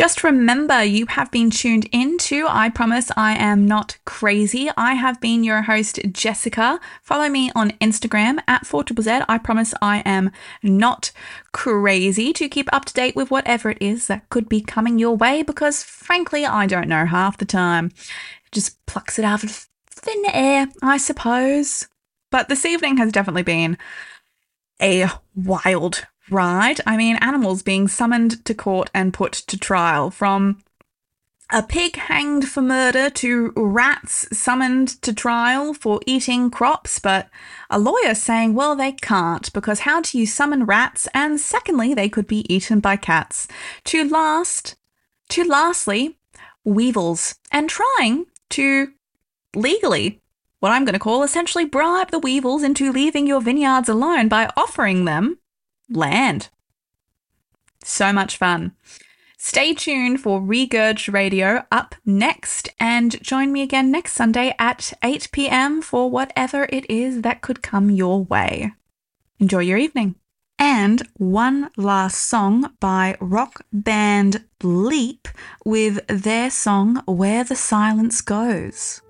Just remember, you have been tuned into I Promise I Am Not Crazy. I have been your host, Jessica. Follow me on Instagram at 4ZZZ. I promise I am not crazy, to keep up to date with whatever it is that could be coming your way, because frankly, I don't know half the time. It just plucks it out of thin air, I suppose. But this evening has definitely been a wild ride. I mean, animals being summoned to court and put to trial, from a pig hanged for murder to rats summoned to trial for eating crops, but a lawyer saying, well, they can't, because how do you summon rats? And secondly, they could be eaten by cats. To lastly, weevils, and trying to legally, what I'm going to call, essentially bribe the weevils into leaving your vineyards alone by offering them land. So much fun. Stay tuned for Regurg Radio up next, and join me again next Sunday at 8 p.m. for whatever it is that could come your way. Enjoy your evening. And one last song by rock band Leap with their song Where the Silence Goes.